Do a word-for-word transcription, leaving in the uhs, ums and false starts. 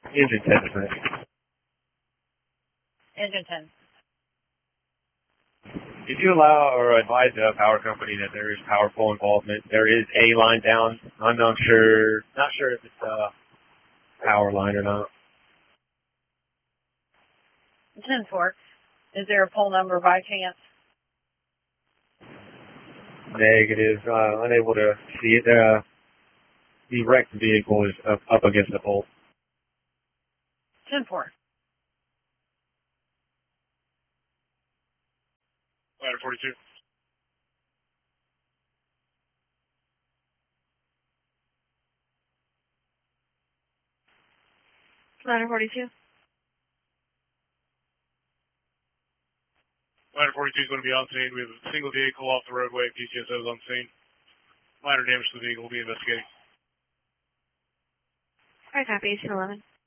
Engine ten percent. Engine ten. Did you allow or advise the power company that there is power pole involvement? There is a line down. I'm not sure, not sure if it's a power line or not. ten four. Is there a pole number by chance? Negative. Uh, unable to see it. Uh, the wrecked vehicle is up, up against the pole. ten four. Ladder forty-two. Ladder forty-two. Ladder forty-two is going to be on scene. We have a single vehicle off the roadway. P C S O is on scene. Minor damage to the vehicle will be investigating. Alright, copy. eighteen eleven.